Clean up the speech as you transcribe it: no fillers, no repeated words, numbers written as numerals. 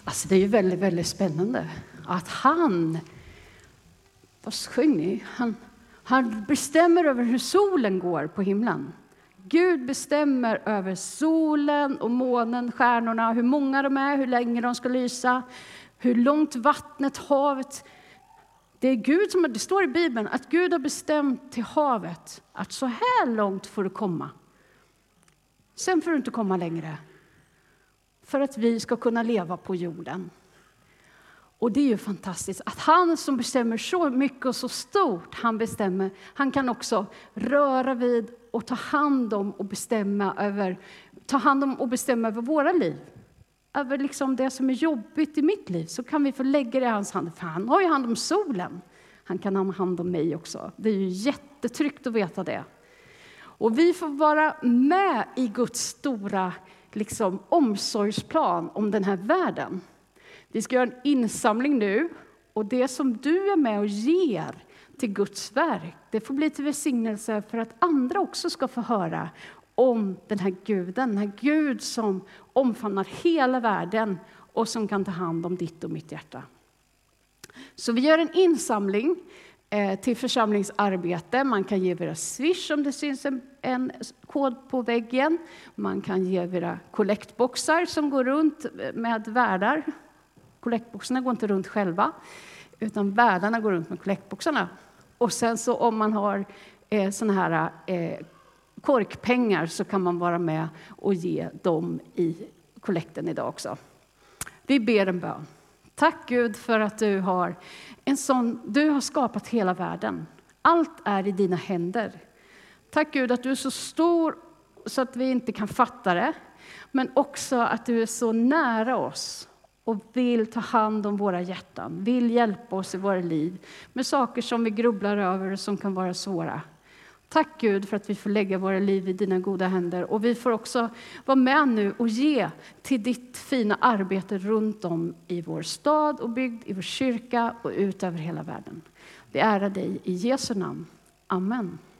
Alltså det är ju väldigt, väldigt spännande att han, vad sjöng ni? Han bestämmer över hur solen går på himlen. Gud bestämmer över solen och månen, stjärnorna, hur många de är, hur länge de ska lysa, hur långt vattnet, havet. Det är Gud som, det står i Bibeln att Gud har bestämt till havet att så här långt får du komma. Sen får du inte komma längre. För att vi ska kunna leva på jorden. Och det är ju fantastiskt att han som bestämmer så mycket och så stort, han kan också röra vid och ta hand om och bestämma över våra liv. Över liksom det som är jobbigt i mitt liv, så kan vi få lägga det i hans hand. För han har ju hand om solen. Han kan ha hand om mig också. Det är ju jättetryggt att veta det. Och vi får vara med i Guds stora omsorgsplan om den här världen. Vi ska göra en insamling nu. Och det som du är med och ger till Guds verk, det får bli till välsignelse för att andra också ska få höra om den här Gud som omfamnar hela världen och som kan ta hand om ditt och mitt hjärta. Så vi gör en insamling till församlingsarbete. Man kan ge våra Swish om det syns en kod på väggen. Man kan ge våra kollektboxar som går runt med värdar. Kollektboxarna går inte runt själva, utan värdarna går runt med kollektboxarna. Och sen så om man har såna här korkpengar så kan man vara med och ge dem i kollekten idag också. Vi ber en bön. Tack Gud för att du har skapat hela världen. Allt är i dina händer. Tack Gud att du är så stor så att vi inte kan fatta det. Men också att du är så nära oss och vill ta hand om våra hjärtan. Vill hjälpa oss i våra liv med saker som vi grubblar över och som kan vara svåra. Tack Gud för att vi får lägga våra liv i dina goda händer. Och vi får också vara med nu och ge till ditt fina arbete runt om i vår stad och bygd, i vår kyrka och ut över hela världen. Vi ärar dig i Jesu namn. Amen.